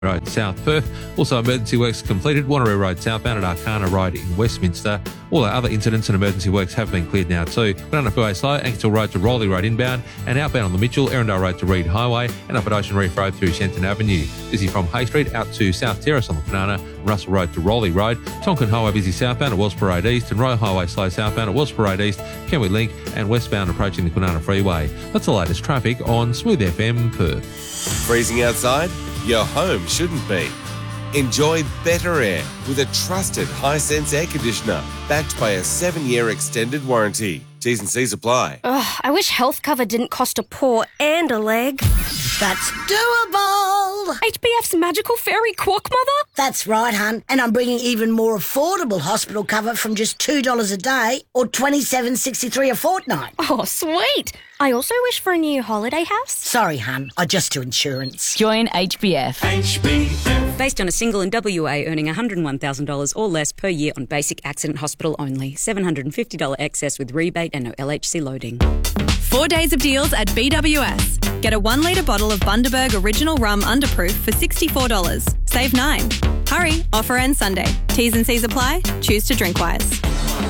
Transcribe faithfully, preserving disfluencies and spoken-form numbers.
Road South Perth. Also emergency works completed. Wanneroo Road southbound at Arcana Ride in Westminster. All our other incidents and emergency works have been cleared now too. Banana Freeway slow, Ankersville Road to Rowley Road inbound and outbound on the Mitchell, Erindale Road to Reed Highway and up at Ocean Reef Road through Shenton Avenue. Busy from Hay Street out to South Terrace on the Banana and Russell Road to Rowley Road. Tonkin Highway busy southbound at Wellsborough Road East and Royal Highway slow southbound at Wellsborough Road East, Kenwood Link and westbound approaching the Banana Freeway. That's the latest traffic on Smooth F M Perth. Freezing outside? Your home shouldn't be. Enjoy better air with a trusted Hisense air conditioner backed by a seven-year extended warranty. T's and C's apply. Ugh, I wish health cover didn't cost a paw and a leg. That's doable. H B F's magical fairy quack mother? That's right, hun. And I'm bringing even more affordable hospital cover from just two dollars a day or twenty-seven dollars and sixty-three cents a fortnight. Oh, sweet. I also wish for a new holiday house. Sorry, hun. I just do insurance. Join H B F. H B F. Based on a single in W A earning one hundred one thousand dollars or less per year on basic accident hospital only. seven hundred fifty dollars excess with rebate and no L H C loading. Four days of deals at B W S. Get a one litre bottle of Bundaberg Original Rum Underproof for sixty-four dollars. Save nine. Hurry, offer ends Sunday. T's and C's apply. Choose to drink wise.